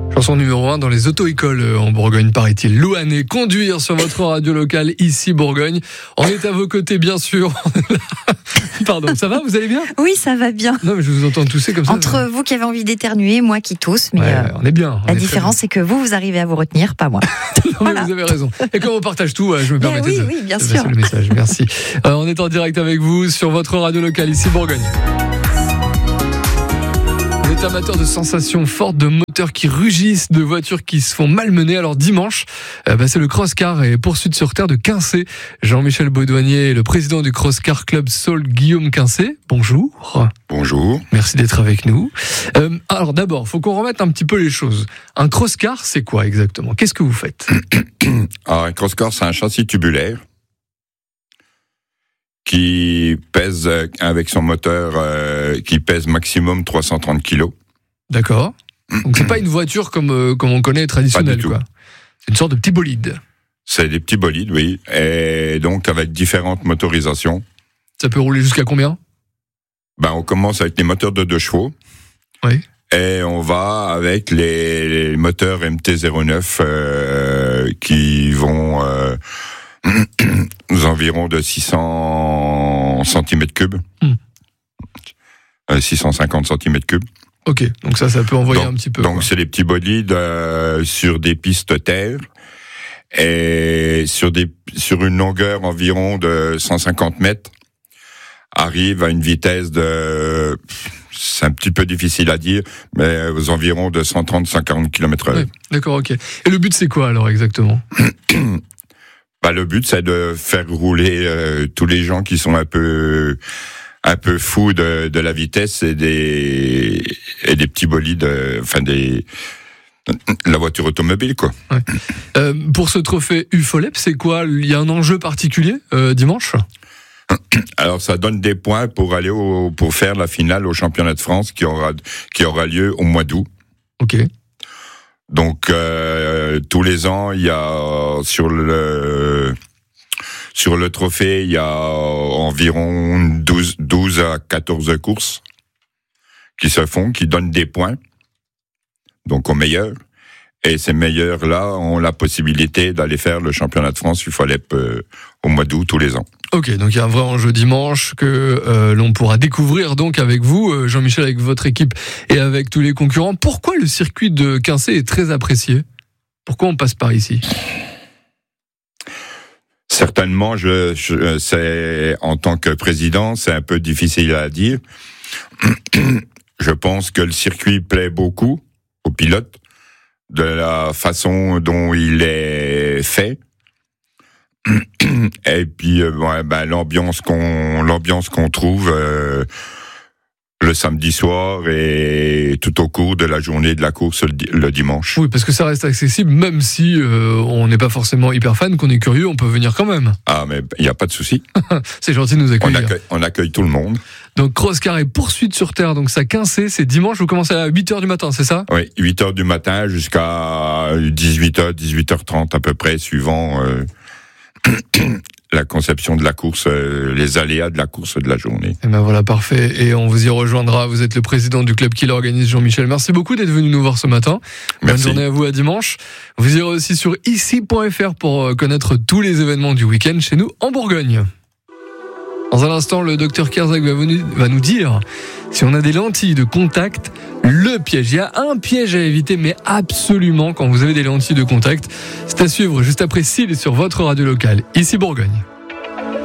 Chanson numéro 1 dans les auto-écoles en Bourgogne, paraît-il. Louane, conduire sur votre radio locale, ici Bourgogne. On est à vos côtés, bien sûr. Pardon, ça va, vous allez bien ? Oui, ça va bien. Non, mais je vous entends tousser comme ça. Entre vous qui avez envie d'éternuer, moi qui tousse, mais on est bien. La différence, c'est que vous arrivez à vous retenir, pas moi. Non, voilà. Vous avez raison. Et comme on partage tout, je me permettais oui, bien de sûr. passer le message. Merci. On est en direct avec vous sur votre radio locale, ici Bourgogne. Vous êtes amateur de sensations fortes, de moteurs qui rugissent, de voitures qui se font malmener. Alors dimanche, c'est le cross-car et poursuite sur terre de Quincé. Jean-Michel Baudouanier est le président du cross-car club Saul Guillaume Quincé. Bonjour. Bonjour. Merci d'être avec nous. Alors d'abord, faut qu'on remette un petit peu les choses. Un cross-car, c'est quoi exactement ? Qu'est-ce que vous faites ? Alors, un cross-car, c'est un châssis tubulaire qui pèse, avec son moteur, qui pèse maximum 330 kg. D'accord. Donc c'est pas une voiture comme on connaît traditionnelle, quoi. C'est une sorte de petit bolide. C'est des petits bolides, oui. Et donc avec différentes motorisations. Ça peut rouler jusqu'à combien ? On commence avec les moteurs de 2 chevaux. Oui. Et on va avec les moteurs MT-09 qui vont aux environs de 600 cm3. 650 cm3. Ok, donc ça peut envoyer un petit peu. Donc c'est les petits bolides sur des pistes terre et sur une longueur environ de 150 mètres, arrive à une vitesse de... C'est un petit peu difficile à dire, mais aux environs de 130-140 km/h. Oui, d'accord, ok. Et le but, c'est quoi alors exactement ? Le but, c'est de faire rouler tous les gens qui sont un peu fous de la vitesse et des petits bolides, la voiture automobile, quoi. Ouais. Pour ce trophée UFOLEP, c'est quoi ? Il y a un enjeu particulier dimanche ? Alors, ça donne des points pour aller pour faire la finale au championnat de France qui aura lieu au mois d'août. Ok. Donc, tous les ans, il y a sur le trophée, il y a environ 12 à 14 courses qui se font, qui donnent des points, donc aux meilleurs. Et ces meilleurs-là ont la possibilité d'aller faire le championnat de France UFOLEP au mois d'août tous les ans. Ok, donc il y a un vrai enjeu dimanche que l'on pourra découvrir donc avec vous, Jean-Michel, avec votre équipe et avec tous les concurrents. Pourquoi le circuit de Quincé est très apprécié ? Pourquoi on passe par ici ? Certainement, c'est en tant que président, c'est un peu difficile à dire. Je pense que le circuit plaît beaucoup aux pilotes, de la façon dont il est fait. Et puis l'ambiance qu'on trouve le samedi soir et tout au cours de la journée de la course le dimanche. Oui, parce que ça reste accessible, même si on n'est pas forcément hyper fan, qu'on est curieux, on peut venir quand même. Ah, mais il n'y a pas de souci. C'est gentil de nous accueillir. On accueille tout le monde. Donc cross-car et poursuite sur terre, donc ça Quincé, c'est dimanche, vous commencez à 8h du matin, c'est ça ? Oui, 8h du matin jusqu'à 18h, 18h30 à peu près, suivant la conception de la course, les aléas de la course de la journée. Et voilà, parfait. Et on vous y rejoindra. Vous êtes le président du club qui l'organise, Jean-Michel. Merci beaucoup d'être venu nous voir ce matin. Merci. Bonne journée à vous, à dimanche. Vous irez aussi sur ici.fr pour connaître tous les événements du week-end chez nous en Bourgogne. Dans un instant, le docteur Kerzak va nous dire si on a des lentilles de contact, le piège. Il y a un piège à éviter, mais absolument quand vous avez des lentilles de contact. C'est à suivre juste après Syl sur votre radio locale, ici Bourgogne.